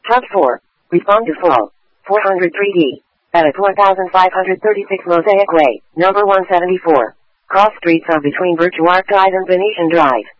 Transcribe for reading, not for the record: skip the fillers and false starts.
Hub 4. Respond to fall. 403D. Edit 1536 Mosaic Way, number 174. Cross streets are between Virtue Archive and Venetian Drive.